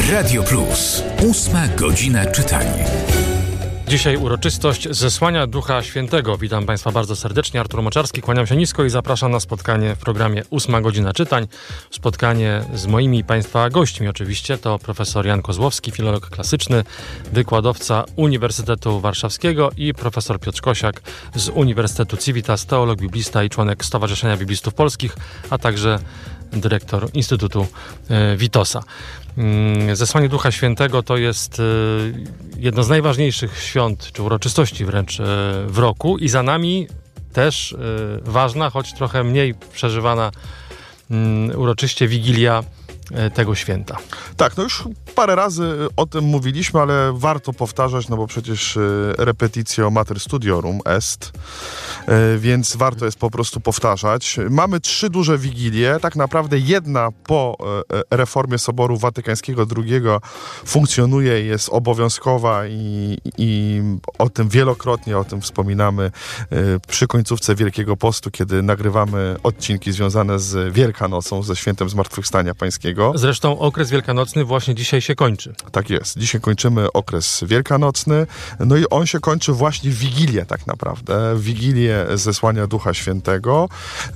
Radio Plus. 8 godzina czytania. Dzisiaj uroczystość zesłania Ducha Świętego. Witam Państwa bardzo serdecznie. Artur Moczarski, kłaniam się nisko i zapraszam na spotkanie w programie 8 godzina czytań. Spotkanie z moimi i Państwa gośćmi oczywiście. To profesor Jan Kozłowski, filolog klasyczny, wykładowca Uniwersytetu Warszawskiego i profesor Piotr Kosiak z Uniwersytetu Civitas, teolog, biblista i członek Stowarzyszenia Biblistów Polskich, a także dyrektor Instytutu Witosa. Zesłanie Ducha Świętego to jest jedno z najważniejszych świąt, czy uroczystości wręcz w roku i za nami też ważna, choć trochę mniej przeżywana uroczyście Wigilia tego święta. Tak, no już parę razy o tym mówiliśmy, ale warto powtarzać, no bo przecież repetitio mater studiorum est, więc warto jest po prostu powtarzać. Mamy 3 duże Wigilie, tak naprawdę jedna po reformie Soboru Watykańskiego II funkcjonuje, jest obowiązkowa i o tym wielokrotnie wspominamy przy końcówce Wielkiego Postu, kiedy nagrywamy odcinki związane z Wielkanocą, ze Świętem Zmartwychwstania Pańskiego. Zresztą okres wielkanocny właśnie dzisiaj się kończy. Tak jest. Dzisiaj kończymy okres wielkanocny. No i on się kończy właśnie w Wigilię tak naprawdę. W Wigilię zesłania Ducha Świętego.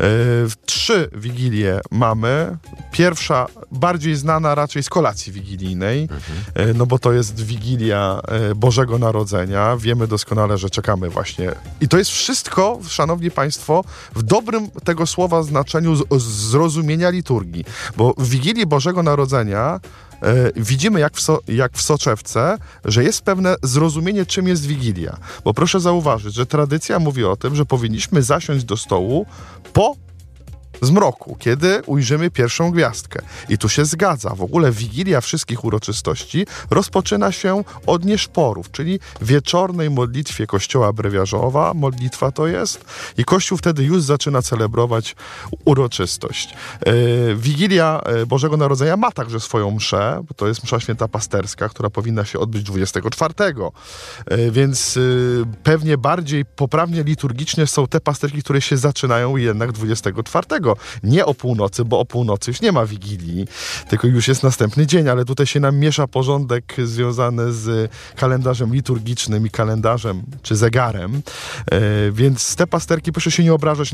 3 Wigilie mamy. Pierwsza, bardziej znana raczej z kolacji wigilijnej, no bo to jest Wigilia Bożego Narodzenia. Wiemy doskonale, że czekamy właśnie. I to jest wszystko, szanowni państwo, w dobrym tego słowa znaczeniu zrozumienia liturgii. Bo w Wigilii Bożego Narodzenia widzimy jak w soczewce, że jest pewne zrozumienie, czym jest Wigilia. Bo proszę zauważyć, że tradycja mówi o tym, że powinniśmy zasiąść do stołu po zmroku, kiedy ujrzymy pierwszą gwiazdkę. I tu się zgadza. W ogóle Wigilia wszystkich uroczystości rozpoczyna się od nieszporów, czyli wieczornej modlitwie Kościoła Brewiarzowa. Modlitwa to jest. I Kościół wtedy już zaczyna celebrować uroczystość. Wigilia Bożego Narodzenia ma także swoją mszę, bo to jest msza święta pasterska, która powinna się odbyć 24. Więc pewnie bardziej poprawnie liturgicznie są te pasterki, które się zaczynają jednak 24. Nie o północy, bo o północy już nie ma Wigilii, tylko już jest następny dzień, ale tutaj się nam miesza porządek związany z kalendarzem liturgicznym i kalendarzem, czy zegarem, więc te pasterki, proszę się nie obrażać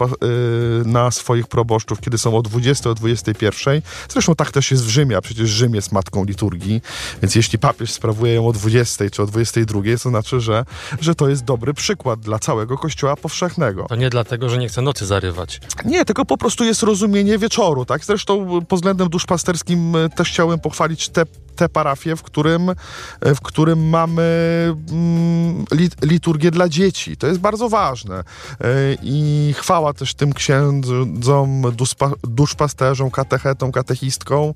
na swoich proboszczów, kiedy są o 20, o 21. Zresztą tak też jest w Rzymie, a przecież Rzym jest matką liturgii, więc jeśli papież sprawuje ją o 20 czy o 22, to znaczy, że to jest dobry przykład dla całego Kościoła powszechnego. To nie dlatego, że nie chce nocy zarywać. Nie, tylko po prostu jest rozumienie wieczoru, tak? Zresztą pod względem duszpasterskim też chciałem pochwalić te parafie, w którym mamy liturgię dla dzieci. To jest bardzo ważne. I chwała też tym księdzom, duszpasterzom, katechetom, katechistkom,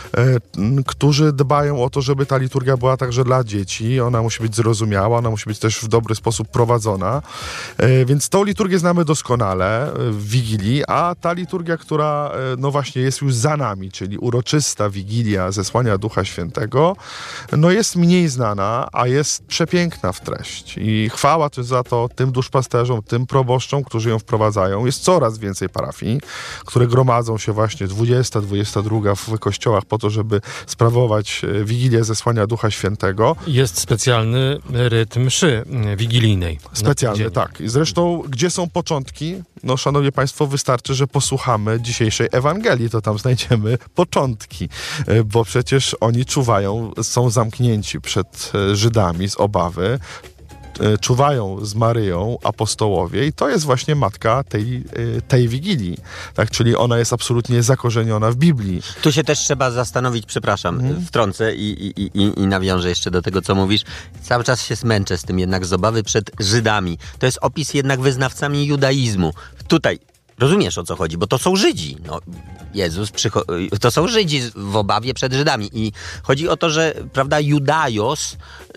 którzy dbają o to, żeby ta liturgia była także dla dzieci. Ona musi być zrozumiała, ona musi być też w dobry sposób prowadzona. Więc tą liturgię znamy doskonale w Wigilii, a ta liturgia, która no właśnie jest już za nami, czyli uroczysta Wigilia zesłania Ducha Świętego, no jest mniej znana, a jest przepiękna w treść. I chwała też za to tym duszpasterzom, tym proboszczom, którzy ją wprowadzają. Jest coraz więcej parafii, które gromadzą się właśnie 20, 22 w kościołach po to, żeby sprawować Wigilię zesłania Ducha Świętego. Jest specjalny rytm mszy wigilijnej. Specjalny, tak. I zresztą, gdzie są początki? No, szanowni państwo, wystarczy, że posłuchamy dzisiejszej Ewangelii, to tam znajdziemy początki, bo przecież oni czuwają, są zamknięci przed Żydami z obawy, czuwają z Maryją apostołowie i to jest właśnie matka tej Wigilii, tak? Czyli ona jest absolutnie zakorzeniona w Biblii. Tu się też trzeba zastanowić, przepraszam, wtrącę i nawiążę jeszcze do tego, co mówisz. Cały czas się smęczę z tym jednak z obawy przed Żydami. To jest opis jednak wyznawcami judaizmu. Tutaj rozumiesz, o co chodzi, bo to są Żydzi. No, to są Żydzi w obawie przed Żydami. I chodzi o to, że, prawda, Judaios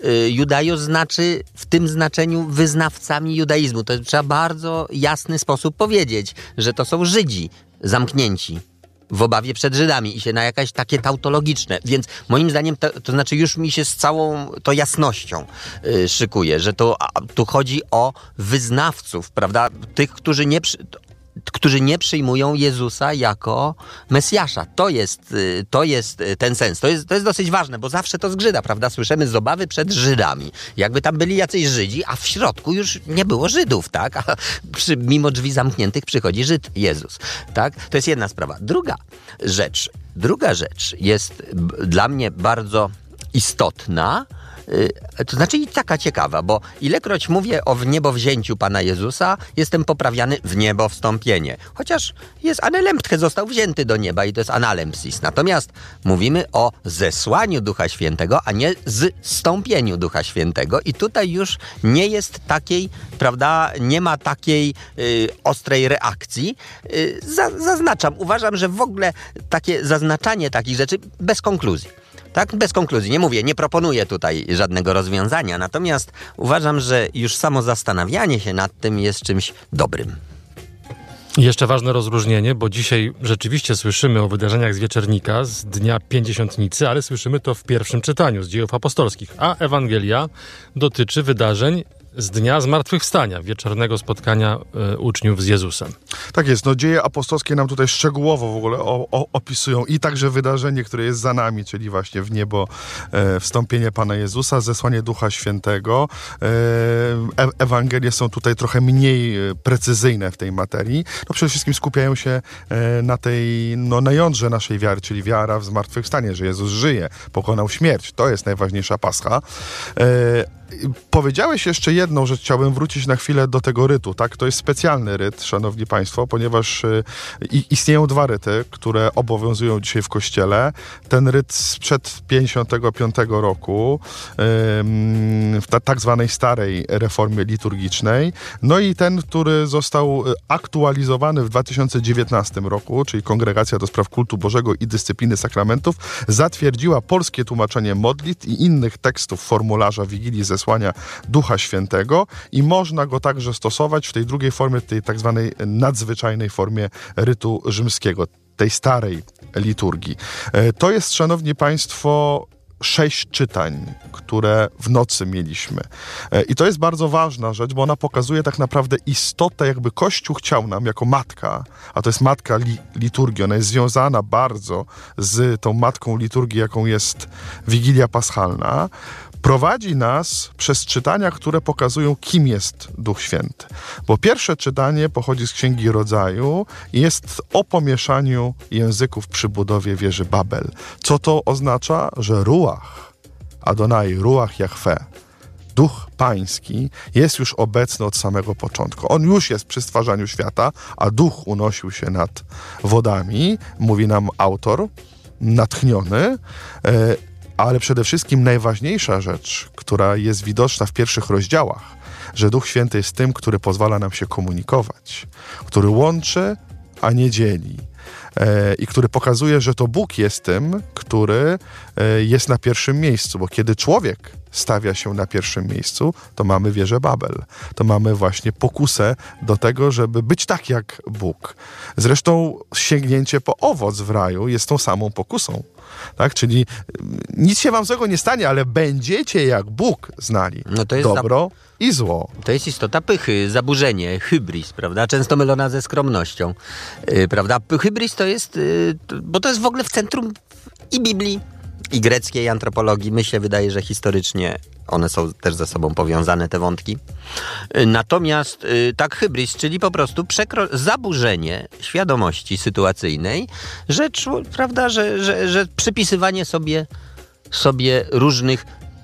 znaczy w tym znaczeniu wyznawcami judaizmu. To trzeba bardzo jasny sposób powiedzieć, że to są Żydzi zamknięci w obawie przed Żydami i się na jakieś takie tautologiczne. Więc moim zdaniem to znaczy już mi się z całą to jasnością szykuje, że tu chodzi o wyznawców, prawda? Tych, którzy którzy nie przyjmują Jezusa jako Mesjasza. To jest ten sens. To jest dosyć ważne, bo zawsze to zgrzyda, prawda? Słyszymy z obawy przed Żydami. Jakby tam byli jacyś Żydzi, a w środku już nie było Żydów, tak? A mimo drzwi zamkniętych przychodzi Żyd Jezus, tak? To jest jedna sprawa. Druga rzecz jest dla mnie bardzo istotna, to znaczy i taka ciekawa, bo ilekroć mówię o wniebowzięciu Pana Jezusa, jestem poprawiany w niebo wstąpienie. Chociaż jest anelemptche, został wzięty do nieba i to jest analempsis. Natomiast mówimy o zesłaniu Ducha Świętego, a nie zstąpieniu Ducha Świętego. I tutaj już nie jest takiej, prawda, nie ma takiej ostrej reakcji. Zaznaczam, uważam, że w ogóle takie zaznaczanie takich rzeczy bez konkluzji. Tak, bez konkluzji. Nie mówię, nie proponuję tutaj żadnego rozwiązania, natomiast uważam, że już samo zastanawianie się nad tym jest czymś dobrym. I jeszcze ważne rozróżnienie, bo dzisiaj rzeczywiście słyszymy o wydarzeniach z Wieczernika, z Dnia Pięćdziesiątnicy, ale słyszymy to w pierwszym czytaniu z Dziejów Apostolskich, a Ewangelia dotyczy wydarzeń z Dnia Zmartwychwstania, wieczornego spotkania uczniów z Jezusem. Tak jest, Dzieje apostolskie nam tutaj szczegółowo w ogóle opisują i także wydarzenie, które jest za nami, czyli właśnie w niebo wstąpienie Pana Jezusa, zesłanie Ducha Świętego. Ewangelie są tutaj trochę mniej precyzyjne w tej materii. Przede wszystkim skupiają się na jądrze naszej wiary, czyli wiara w zmartwychwstanie, że Jezus żyje, pokonał śmierć. To jest najważniejsza pascha. Powiedziałeś jeszcze jedną rzecz, chciałbym wrócić na chwilę do tego rytu, tak? To jest specjalny ryt, szanowni państwo, ponieważ istnieją dwa ryty, które obowiązują dzisiaj w Kościele. Ten ryt sprzed 55 roku, w tak zwanej starej reformie liturgicznej, i ten, który został aktualizowany w 2019 roku, czyli Kongregacja do Spraw Kultu Bożego i Dyscypliny Sakramentów, zatwierdziła polskie tłumaczenie modlitw i innych tekstów formularza Wigilii Zesłania Ducha Świętego i można go także stosować w tej drugiej formie, tej tak zwanej nadzwyczajnej formie rytu rzymskiego, tej starej liturgii. To jest, szanowni państwo, 6 czytań, które w nocy mieliśmy. I to jest bardzo ważna rzecz, bo ona pokazuje tak naprawdę istotę, jakby Kościół chciał nam jako matka, a to jest matka liturgii, ona jest związana bardzo z tą matką liturgii, jaką jest Wigilia Paschalna, prowadzi nas przez czytania, które pokazują, kim jest Duch Święty. Bo pierwsze czytanie pochodzi z Księgi Rodzaju i jest o pomieszaniu języków przy budowie wieży Babel. Co to oznacza? Że Ruach, Adonai, Ruach Jahwe, Duch Pański jest już obecny od samego początku. On już jest przy stwarzaniu świata, a Duch unosił się nad wodami, mówi nam autor, natchniony, ale przede wszystkim najważniejsza rzecz, która jest widoczna w pierwszych rozdziałach, że Duch Święty jest tym, który pozwala nam się komunikować, który łączy, a nie dzieli. I który pokazuje, że to Bóg jest tym, który jest na pierwszym miejscu, bo kiedy człowiek stawia się na pierwszym miejscu, to mamy wieżę Babel. To mamy właśnie pokusę do tego, żeby być tak jak Bóg. Zresztą sięgnięcie po owoc w raju jest tą samą pokusą. Tak? Czyli nic się wam złego nie stanie, ale będziecie jak Bóg znali to jest dobro i zło. To jest istota pychy, zaburzenie, hybris, prawda? Często mylona ze skromnością, prawda? Hybris to jest, bo to jest w ogóle w centrum i Biblii, i greckiej antropologii. Mi się wydaje, że historycznie one są też ze sobą powiązane, te wątki. Natomiast tak hybris, czyli po prostu zaburzenie świadomości sytuacyjnej, prawda, że przypisywanie sobie różnych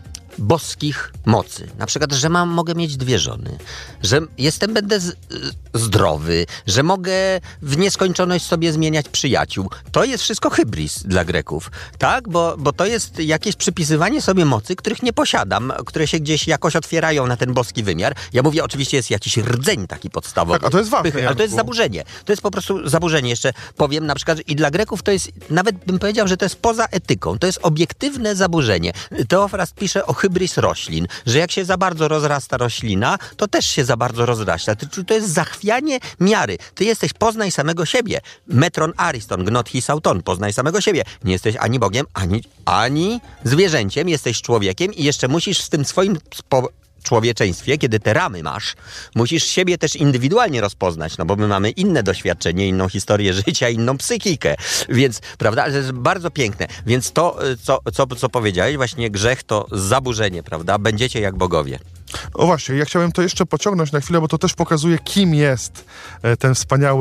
boskich mocy. Na przykład, że mogę mieć 2 żony, że będę zdrowy, że mogę w nieskończoność sobie zmieniać przyjaciół. To jest wszystko hybris dla Greków, tak? Bo to jest jakieś przypisywanie sobie mocy, których nie posiadam, które się gdzieś jakoś otwierają na ten boski wymiar. Ja mówię, oczywiście jest jakiś rdzeń taki podstawowy. Tak, a to jest ważne. Ale to jest zaburzenie. To jest po prostu zaburzenie. Jeszcze powiem na przykład, i dla Greków to jest, nawet bym powiedział, że to jest poza etyką. To jest obiektywne zaburzenie. Teofrast pisze o hybris roślin, że jak się za bardzo rozrasta roślina, to też się za bardzo rozrasta. To jest zachwianie miary. Ty jesteś, poznaj samego siebie. Metron ariston, gnot hisauton, poznaj samego siebie. Nie jesteś ani Bogiem, ani zwierzęciem, jesteś człowiekiem i jeszcze musisz z tym swoim człowieczeństwie, kiedy te ramy masz, musisz siebie też indywidualnie rozpoznać, no bo my mamy inne doświadczenie, inną historię życia, inną psychikę, więc, prawda, ale to jest bardzo piękne. Więc to, co powiedziałeś, właśnie grzech to zaburzenie, prawda, będziecie jak bogowie. O właśnie, ja chciałem to jeszcze pociągnąć na chwilę, bo to też pokazuje, kim jest ten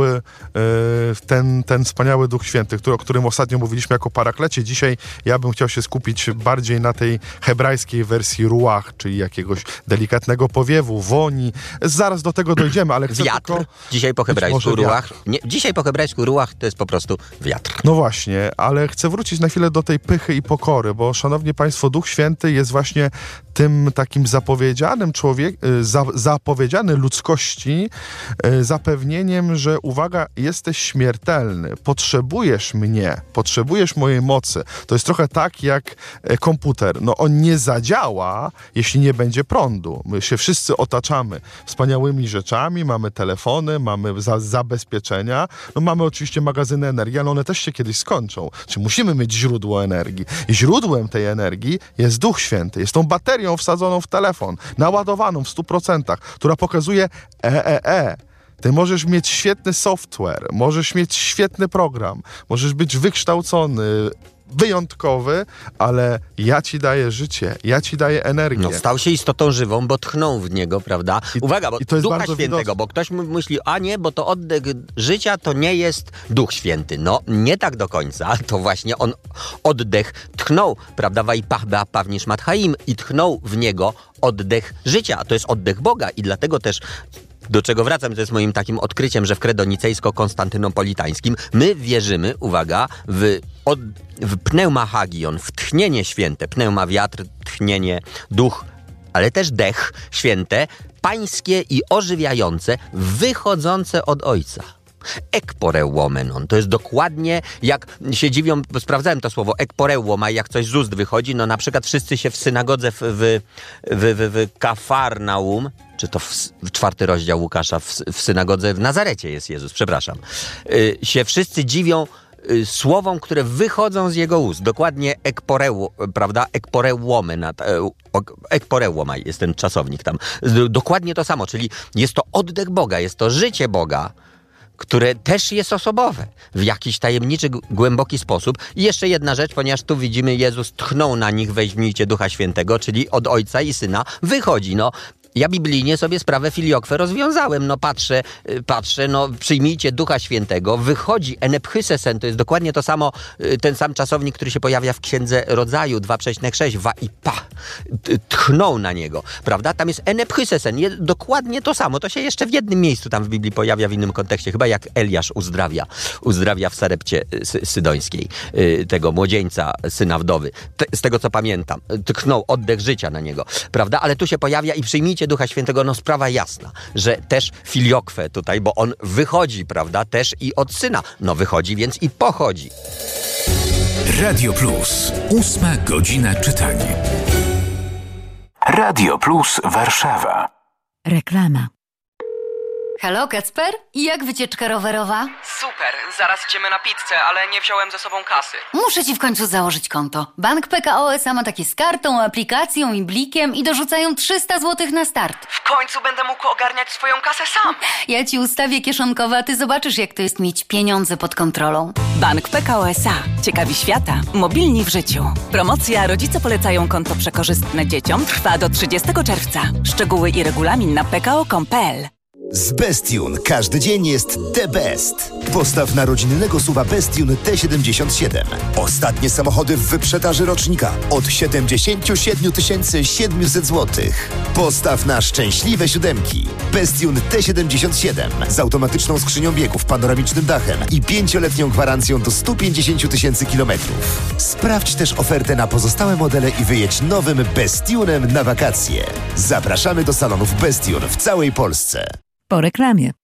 wspaniały Duch Święty, o którym ostatnio mówiliśmy jako paraklecie. Dzisiaj ja bym chciał się skupić bardziej na tej hebrajskiej wersji ruach, czyli jakiegoś delikatnego powiewu, woni. Zaraz do tego dojdziemy, ale chcę wiatr. tylko... Dzisiaj po hebrajsku ruach. Nie, dzisiaj po hebrajsku ruach to jest po prostu wiatr. No właśnie, ale chcę wrócić na chwilę do tej pychy i pokory, bo szanowni państwo, Duch Święty jest właśnie tym takim zapowiedziany ludzkości zapewnieniem, że uwaga, jesteś śmiertelny, potrzebujesz mnie, potrzebujesz mojej mocy. To jest trochę tak jak komputer. No on nie zadziała, jeśli nie będzie prądu. My się wszyscy otaczamy wspaniałymi rzeczami, mamy telefony, mamy zabezpieczenia, no mamy oczywiście magazyny energii, ale one też się kiedyś skończą. Czy musimy mieć źródło energii? I źródłem tej energii jest Duch Święty. Jest tą baterią wsadzoną w telefon, naładowaną w 100%, która pokazuje Ty możesz mieć świetny software, możesz mieć świetny program, możesz być wykształcony, wyjątkowy, ale ja ci daję życie, ja ci daję energię. No, stał się istotą żywą, bo tchnął w niego, prawda? Uwaga, bo i to jest Ducha bardzo Świętego, widoczne. bo ktoś myśli, a nie, bo to oddech życia to nie jest Duch Święty. No, nie tak do końca. To właśnie on oddech tchnął, prawda? Wajpach be'apav nishmat chaim i tchnął w niego oddech życia. A to jest oddech Boga i dlatego też do czego wracam, to jest moim takim odkryciem, że w credo nicejsko-konstantynopolitańskim my wierzymy, uwaga, w pneuma hagion, w tchnienie święte, pneuma wiatr, tchnienie duch, ale też dech święte, pańskie i ożywiające, wychodzące od Ojca. Ekporeuomenon. To jest dokładnie jak się dziwią, bo sprawdzałem to słowo ekporeuoma i jak coś z ust wychodzi, no na przykład wszyscy się w synagodze w Kafarnaum, czy to w 4 rozdział Łukasza, w synagodze w Nazarecie jest Jezus, przepraszam, się wszyscy dziwią słowom, które wychodzą z jego ust. Dokładnie prawda? Ekporeuoma jest ten czasownik tam. Dokładnie to samo, czyli jest to oddech Boga, jest to życie Boga, które też jest osobowe w jakiś tajemniczy, głęboki sposób. I jeszcze jedna rzecz, ponieważ tu widzimy, Jezus tchnął na nich, weźmijcie Ducha Świętego, czyli od Ojca i Syna wychodzi. No, ja biblijnie sobie sprawę filiokwę rozwiązałem. No patrzę, no przyjmijcie Ducha Świętego, wychodzi enepchysesen, to jest dokładnie to samo, ten sam czasownik, który się pojawia w Księdze Rodzaju 2,6, wa i pa, tchnął na niego, prawda? Tam jest enepchysesen, dokładnie to samo, to się jeszcze w jednym miejscu tam w Biblii pojawia w innym kontekście, chyba jak Eliasz uzdrawia w Sarepcie Sydońskiej tego młodzieńca, syna wdowy, z tego co pamiętam, tchnął oddech życia na niego, prawda? Ale tu się pojawia i przyjmijcie Ducha Świętego, no sprawa jasna, że też filiokwę tutaj, bo on wychodzi, prawda, też i od Syna. No wychodzi, więc i pochodzi. Radio Plus. 8 godzina czytania. Radio Plus Warszawa. Reklama. Halo, Kacper? I jak wycieczka rowerowa? Super, zaraz idziemy na pizzę, ale nie wziąłem ze sobą kasy. Muszę ci w końcu założyć konto. Bank PKO SA ma takie z kartą, aplikacją i blikiem i dorzucają 300 zł na start. W końcu będę mógł ogarniać swoją kasę sam. Ja ci ustawię kieszonkowe, a ty zobaczysz, jak to jest mieć pieniądze pod kontrolą. Bank PKO SA. Ciekawi świata, mobilni w życiu. Promocja Rodzice polecają konto przekorzystne dzieciom trwa do 30 czerwca. Szczegóły i regulamin na pko.com.pl. Z Bestune każdy dzień jest the best. Postaw na rodzinnego SUV-a Bestune T77. Ostatnie samochody w wyprzedaży rocznika od 77 700 zł. Postaw na szczęśliwe siódemki. Bestune T77 z automatyczną skrzynią biegów, panoramicznym dachem i 5-letnią gwarancją do 150 000 kilometrów. Sprawdź też ofertę na pozostałe modele i wyjedź nowym Bestunem na wakacje. Zapraszamy do salonów Bestune w całej Polsce. Po reklamie.